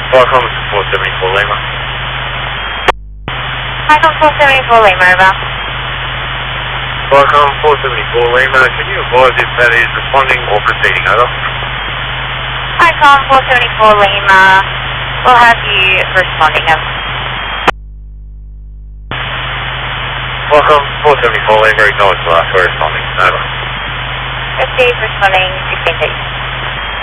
Welcome to 474 Lima. Michael 474 Lima, over. Welcome 474 Lima. Can you advise if that is responding or proceeding, over? Michael 474 Lima, we'll have you responding, over. Welcome 474 Lima, acknowledge last, we're responding, over. Received, responding 16 days.